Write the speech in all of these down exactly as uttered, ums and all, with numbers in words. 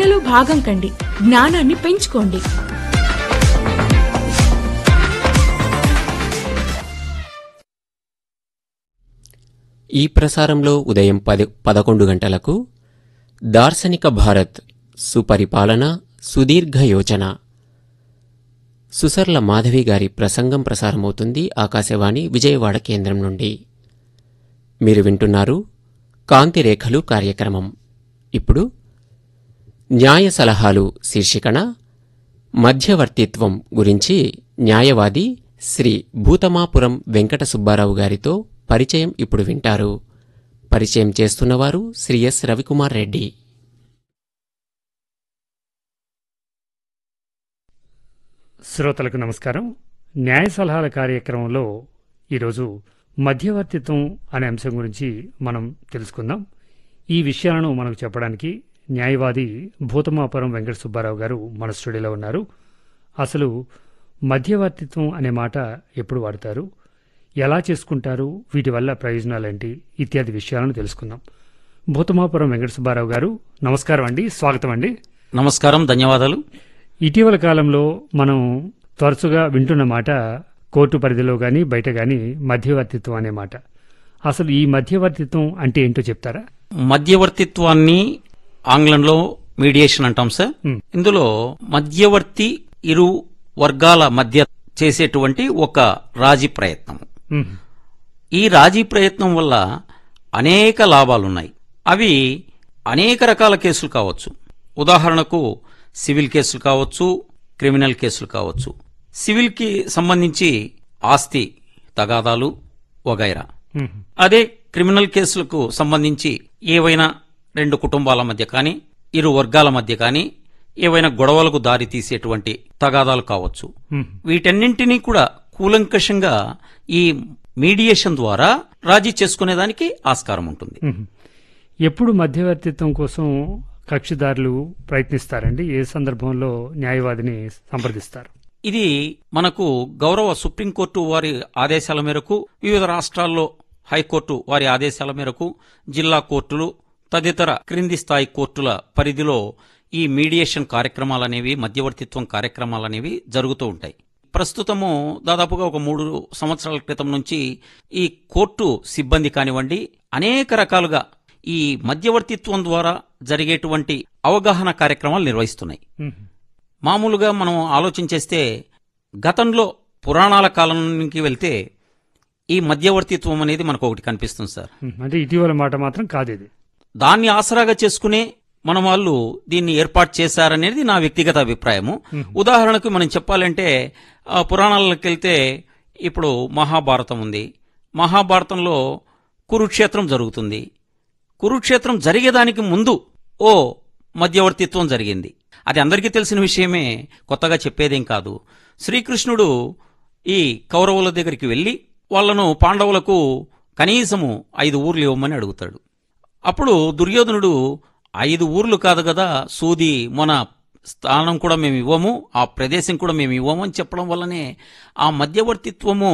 క్రీడలో భాగం కండి, జ్ఞానాన్ని పెంచుకోండి. ఈ ప్రసారంలో ఉదయం పది పదకొండు గంటలకు దార్శనిక భారత్ సుపరిపాలన సుదీర్ఘ యోచన సుసర్ల మాధవి గారి ప్రసంగం ప్రసారమవుతుంది ఆకాశవాణి విజయవాడ కేంద్రం నుండి. మీరు వింటున్నారు కాంతిరేఖలు కార్యక్రమం. ఇప్పుడు న్యాయ సలహాలు శీర్షికన మధ్యవర్తిత్వం గురించి న్యాయవాది శ్రీ భూతమాపురం వెంకట సుబ్బారావు గారితో పరిచయం ఇప్పుడు వింటారు. పరిచయం చేస్తున్నవారు శ్రీ ఎస్ రవికుమార్ రెడ్డి. శ్రోతలకు నమస్కారం. న్యాయ సలహాల కార్యక్రమంలో ఈరోజు మధ్యవర్తిత్వం అనే అంశం గురించి మనం తెలుసుకుందాం. ఈ విషయాలను మనకు చెప్పడానికి న్యాయవాది భూతమాపురం వెంకట సుబ్బారావు గారు మన స్టూడియోలో ఉన్నారు. అసలు మధ్యవర్తిత్వం అనే మాట ఎప్పుడు వాడతారు, ఎలా చేసుకుంటారు, వీటి వల్ల ప్రయోజనాలేంటి ఇత్యాది విషయాలను తెలుసుకుందాం. భూతమాపురం వెంకట సుబ్బారావు గారు నమస్కారం అండి, స్వాగతం అండి. నమస్కారం, ధన్యవాదాలు. ఇటీవల కాలంలో మనం తరచుగా వింటున్న మాట కోర్టు పరిధిలో గాని బయట గాని మధ్యవర్తిత్వం అనే మాట. అసలు ఈ మధ్యవర్తిత్వం అంటే ఏంటో చెప్తారా? మధ్యవర్తిత్వాన్ని ఆంగ్లంలో మీడియేషన్ అంటాం సార్. ఇందులో మధ్యవర్తి ఇరు వర్గాల మధ్య చేసేటువంటి ఒక రాజీ ప్రయత్నం. ఈ రాజీ ప్రయత్నం వల్ల అనేక లాభాలున్నాయి. అవి అనేక రకాల కేసులు కావచ్చు. ఉదాహరణకు సివిల్ కేసులు కావచ్చు, క్రిమినల్ కేసులు కావచ్చు. సివిల్ కి సంబంధించి ఆస్తి తగాదాలు వగైరా. అదే క్రిమినల్ కేసులకు సంబంధించి ఏవైనా రెండు కుటుంబాల మధ్య కానీ ఇరు వర్గాల మధ్య కానీ ఏవైనా గొడవలకు దారి తీసేటువంటి తగాదాలు కావచ్చు. వీటన్నింటినీ కూడా కూలంకషంగా ఈ మీడియేషన్ ద్వారా రాజీ చేసుకునేదానికి ఆస్కారం ఉంటుంది. ఎప్పుడు మధ్యవర్తిత్వం కోసం కక్షిదారులు ప్రయత్నిస్తారండి? ఏ సందర్భంలో న్యాయవాదిని సంప్రదిస్తారు? ఇది మనకు గౌరవ సుప్రీంకోర్టు వారి ఆదేశాల మేరకు, వివిధ రాష్ట్రాల్లో హైకోర్టు వారి ఆదేశాల మేరకు, జిల్లా కోర్టులు తదితర క్రింది స్థాయి కోర్టుల పరిధిలో ఈ మీడియేషన్ కార్యక్రమాలనేవి, మధ్యవర్తిత్వం కార్యక్రమాలనేవి జరుగుతూ ఉంటాయి. ప్రస్తుతము దాదాపుగా ఒక మూడు సంవత్సరాల క్రితం నుంచి ఈ కోర్టు సిబ్బంది కానివ్వండి అనేక రకాలుగా ఈ మధ్యవర్తిత్వం ద్వారా జరిగేటువంటి అవగాహన కార్యక్రమాలు నిర్వహిస్తున్నాయి. మామూలుగా మనం ఆలోచన చేస్తే గతంలో పురాణాల కాలానికి వెళ్తే ఈ మధ్యవర్తిత్వం అనేది మనకు ఒకటి కనిపిస్తుంది సార్. అంటే ఇటీవల మాట మాత్రం కాదు ఇది. దాన్ని ఆసరాగా చేసుకునే మన వాళ్ళు దీన్ని ఏర్పాటు చేశారనేది నా వ్యక్తిగత అభిప్రాయము. ఉదాహరణకు మనం చెప్పాలంటే పురాణాలకు వెళ్తే ఇప్పుడు మహాభారతం ఉంది. మహాభారతంలో కురుక్షేత్రం జరుగుతుంది. కురుక్షేత్రం జరిగేదానికి ముందు ఓ మధ్యవర్తిత్వం జరిగింది. అది అందరికీ తెలిసిన విషయమే, కొత్తగా చెప్పేదేం కాదు. శ్రీకృష్ణుడు ఈ కౌరవుల దగ్గరికి వెళ్లి వాళ్లను పాండవులకు కనీసము ఐదు ఊర్లు ఇవ్వమని అడుగుతాడు. అప్పుడు దుర్యోధనుడు ఐదు ఊర్లు కాదు కదా, సూది మన స్థానం కూడా మేము ఇవ్వము, ఆ ప్రదేశం కూడా మేము ఇవ్వము అని చెప్పడం వల్లనే ఆ మధ్యవర్తిత్వము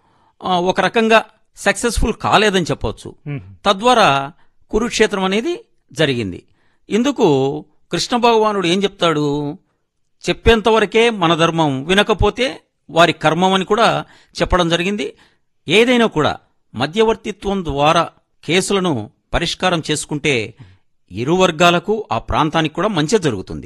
ఒక రకంగా సక్సెస్ఫుల్ కాలేదని చెప్పవచ్చు. తద్వారా కురుక్షేత్రం అనేది జరిగింది. ఇందుకు కృష్ణ భగవానుడు ఏం చెప్తాడు? చెప్పేంతవరకే మన ధర్మం, వినకపోతే వారి కర్మం అని కూడా చెప్పడం జరిగింది. ఏదైనా కూడా మధ్యవర్తిత్వం ద్వారా కేసులను పరిష్కారం చేసుకుంటే ఇరు వర్గాలకు ఆ ప్రాంతానికి కూడా మంచి జరుగుతుంది.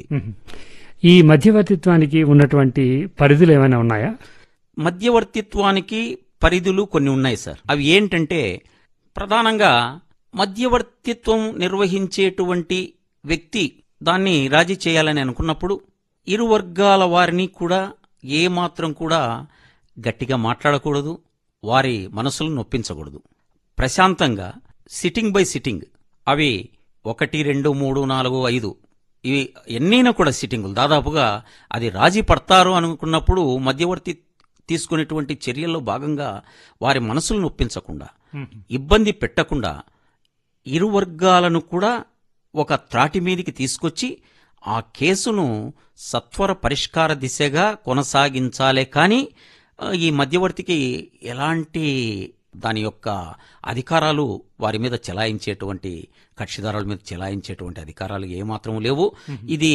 ఈ మధ్యవర్తిత్వానికి ఉన్నటువంటి పరిధులు ఏమైనా ఉన్నాయా? మధ్యవర్తిత్వానికి పరిధులు కొన్ని ఉన్నాయి సార్. అవి ఏంటంటే, ప్రధానంగా మధ్యవర్తిత్వం నిర్వహించేటువంటి వ్యక్తి దాన్ని రాజీ చేయాలని అనుకున్నప్పుడు ఇరు వర్గాల వారిని కూడా ఏమాత్రం కూడా గట్టిగా మాట్లాడకూడదు, వారి మనసులను నొప్పించకూడదు. ప్రశాంతంగా సిట్టింగ్ బై సిట్టింగ్, అవి ఒకటి రెండు మూడు నాలుగు ఐదు ఇవి ఎన్నైనా కూడా సిట్టింగులు, దాదాపుగా అది రాజీ పడతారు అనుకున్నప్పుడు మధ్యవర్తి తీసుకునేటువంటి చర్యల్లో భాగంగా వారి మనసులను నొప్పించకుండా, ఇబ్బంది పెట్టకుండా ఇరు వర్గాలను కూడా ఒక త్రాటి మీదికి తీసుకొచ్చి ఆ కేసును సత్వర పరిష్కార దిశగా కొనసాగించాలే కానీ ఈ మధ్యవర్తికి ఎలాంటి దాని యొక్క అధికారాలు వారి మీద చెలాయించేటువంటి, కక్షిదారుల మీద చెలాయించేటువంటి అధికారాలు ఏమాత్రం లేవు. ఇది